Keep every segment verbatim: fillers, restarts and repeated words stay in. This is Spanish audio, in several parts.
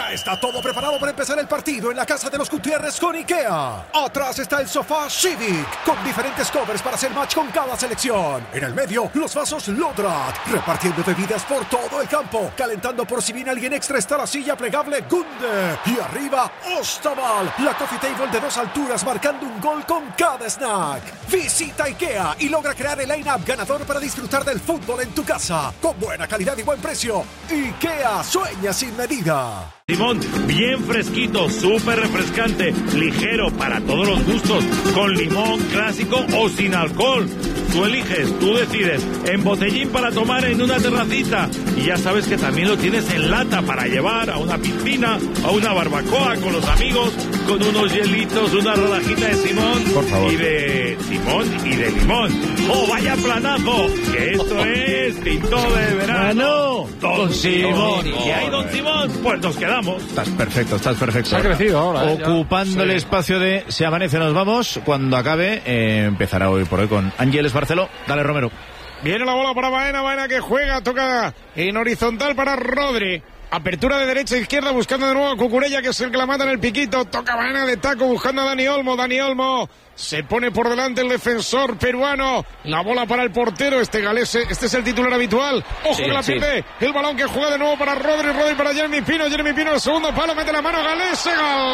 Ya está todo preparado para empezar el partido en la casa de los Gutiérrez con IKEA. Atrás está el sofá Civic, con diferentes covers para hacer match con cada selección. En el medio, los vasos Lodrat, repartiendo bebidas por todo el campo. Calentando por si viene alguien extra está la silla plegable Gunde. Y arriba, Ostaval, la coffee table de dos alturas marcando un gol con cada snack. Visita IKEA y logra crear el line-up ganador para disfrutar del fútbol en tu casa. Con buena calidad y buen precio. IKEA, sueña sin medida. Limón, bien fresquito, súper refrescante, ligero para todos los gustos, con limón clásico o sin alcohol. Tú eliges, tú decides, en botellín para tomar en una terracita. Y ya sabes que también lo tienes en lata para llevar a una piscina, a una barbacoa con los amigos, con unos hielitos, una rodajita de Simón. Por favor. Y de Simón y de limón. ¡Oh, vaya planazo! Que esto es Tinto de Verano. Don Simón. ¿Y hay Don Simón? Pues nos quedamos. Estás perfecto, estás perfecto. Se ha crecido ahora. ¿eh? Ocupando Ya. el Sí. espacio de Se Amanece, nos vamos. Cuando acabe, eh, empezará hoy por hoy con Ángeles Barceló. Dale, Romero. Viene la bola para Baena, Baena que juega, toca en horizontal para Rodri. Apertura de derecha a izquierda buscando de nuevo a Cucurella, que es el que la mata en el piquito. Toca Baena de taco buscando a Dani Olmo. Dani Olmo se pone por delante el defensor peruano. La bola para el portero, este galese. Este es el titular habitual. Ojo Sí, que la sí. pierde. El balón que juega de nuevo para Rodri. Rodri para Jeremy Pino. Jeremy Pino, el segundo palo, mete la mano. Galese,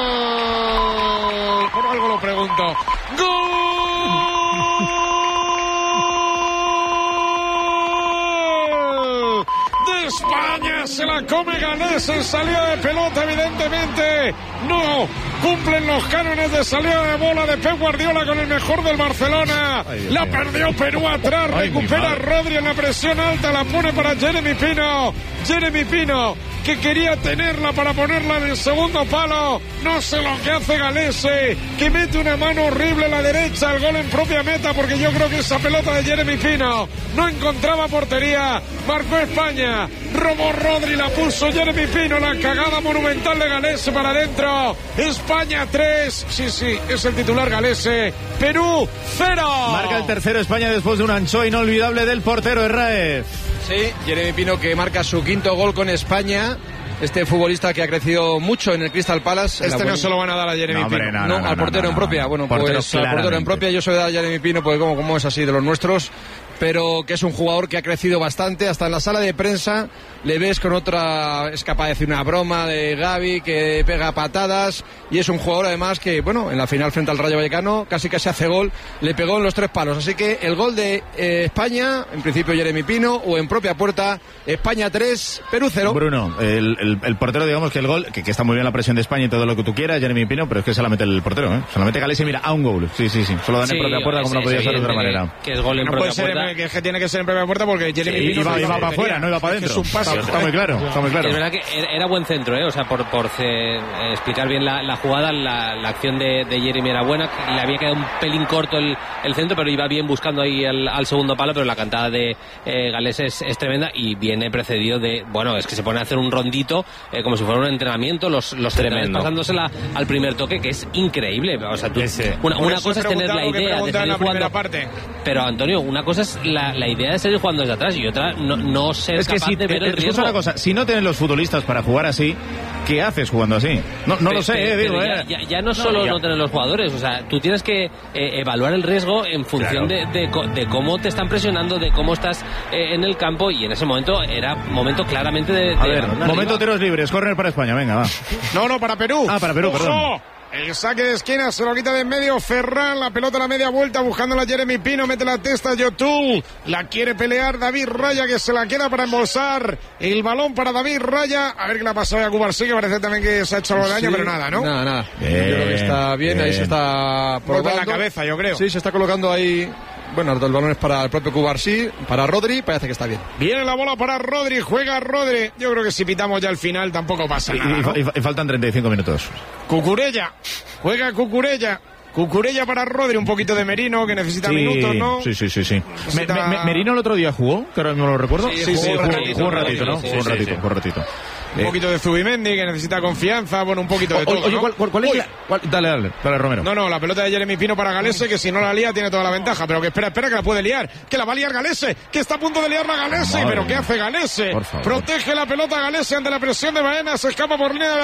gol. Por algo lo pregunto. ¡Gol! De España, se la come Galés en salida de pelota, evidentemente no cumplen los cánones de salida de bola de Pep Guardiola con el mejor del Barcelona. Ay, La Dios. perdió Perú atrás, Ay, mi recupera madre. Rodri en la presión alta, la pone para Jeremy Pino. Jeremy Pino, que quería tenerla para ponerla en el segundo palo, no sé lo que hace Galese, que mete una mano horrible a la derecha, al gol en propia meta, porque yo creo que esa pelota de Jeremy Pino no encontraba portería. Marcó España, robó Rodri, la puso Jeremy Pino, la cagada monumental de Galese para adentro. España tres, sí, sí, es el titular Galese. Perú cero. Marca el tercero España después de un ancho inolvidable del portero Herráez. Sí, Jeremy Pino que marca su quinto gol con España. Este futbolista que ha crecido mucho en el Crystal Palace. Este no buen... se lo van a dar a Jeremy No, hombre, Pino. no, No, no, al no, portero no, en no. propia. Bueno, Portero pues al portero en claramente. propia yo se lo he dado a Jeremy Pino porque como, como es así de los nuestros, pero que es un jugador que ha crecido bastante. Hasta en la sala de prensa le ves con otra, es capaz de decir una broma de Gavi, que pega patadas, y es un jugador además que, bueno, en la final frente al Rayo Vallecano casi casi hace gol, le pegó en los tres palos. Así que el gol de eh, España, en principio Jeremy Pino, o en propia puerta, España tres, Perú cero. Bruno, el, el, el portero, digamos que el gol, que, que está muy bien la presión de España y todo lo que tú quieras, Jeremy Pino, pero es que se la mete el portero, ¿eh? Se la mete Galese y mira, a un gol. Sí, sí, sí. Solo dan en Sí, propia puerta como no es- podía es ser de otra evidente manera. que, que es gol en No propia puede ser, puerta. que, que tiene que ser en primera puerta porque Jeremy Sí, Pino iba, se iba la para afuera, no iba para Es que adentro. es un pase. Está muy claro, está muy claro. Es verdad que era era buen centro, ¿eh? O sea, por, por eh, explicar bien la, la jugada, la, la acción de, de Jeremy era buena. Le había quedado un pelín corto el, el centro, pero iba bien buscando ahí al, al segundo palo. Pero la cantada de eh, Galés es, es tremenda y viene precedido de. Bueno, es que se pone a hacer un rondito eh, como si fuera un entrenamiento. Los, los centrales pasándosela al primer toque, que es increíble. O sea, tú, Ese. una, Por una eso cosa he es tener la preguntado lo que idea de preguntaba en salir la primera jugando. parte. Pero, Antonio, una cosa es la, la idea de salir jugando desde atrás y otra no, no ser Es que capaz si, de ver el escucha riesgo. una cosa, si no tienen los futbolistas para jugar así, ¿qué haces jugando así? No, no Pe- lo sé, pe- eh, digo, pero eh. ya, ya, ya no solo ya. no tener los jugadores, o sea, tú tienes que eh, evaluar el riesgo en función Claro. de, de, co- de cómo te están presionando, de cómo estás eh, en el campo, y en ese momento era momento claramente de... A de ver, arriba. momento tiros libres, córner para España, venga, va. No, no, para Perú. Ah, para Perú, ¡Ojo! perdón. El saque de esquina se lo quita de en medio Ferran, la pelota a la media vuelta buscando a Jeremy Pino, mete la testa a Yotul, la quiere pelear David Raya, que se la queda para embolsar el balón para David Raya, a ver qué le ha pasado a Cubarsí, que parece también que se ha hecho algo de daño, Sí, pero nada, ¿no? Nada, nada. Bien, Yo creo que está bien, ahí bien. se está Golpe probando. en la cabeza, yo creo. Sí, se está colocando ahí. Bueno, el balón es para el propio Cubarsí, para Rodri, parece que está bien. Viene la bola para Rodri, juega Rodri. Yo creo que si pitamos ya al final tampoco pasa Y, nada, y- ¿no? y- y faltan treinta y cinco minutos. Cucurella, juega Cucurella. Cucurella para Rodri, un poquito de Merino que necesita Sí, minutos, ¿no? sí, sí, sí, sí. Me- Necesita- me- me- Merino el otro día jugó, que ahora mismo lo recuerdo. Sí, sí, jugó sí, un jugó, ratito, jugó un ratito, ¿no? sí, Jugó un sí, ratito, sí. jugó un ratito. Un Eh, poquito de Zubimendi que necesita confianza, bueno, un poquito de o- todo, Oye, ¿no? ¿cuál, cuál- cuál es Uy. la...? cuál- dale, dale, dale, Romero. No, no, la pelota de Jeremy Pino para Galese, que si no la lía tiene toda la ventaja, pero que espera, espera, que la puede liar, que la va a liar Galese, que está a punto de liar la Galese, Madre pero ¿qué mía. hace Galese? Por favor. Protege la pelota Galese ante la presión de Baena, se escapa por línea de